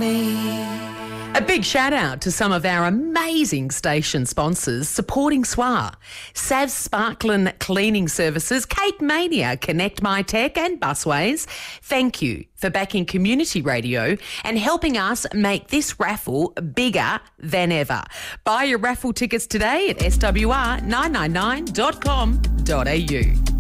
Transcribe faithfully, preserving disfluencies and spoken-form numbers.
me. A big shout out to some of our amazing station sponsors supporting S W A. Sav Sparklin Cleaning Services, Cake Mania, Connect My Tech and Busways. Thank you for backing community radio and helping us make this raffle bigger than ever. Buy your raffle tickets today at s w r nine nine nine dot com dot a u.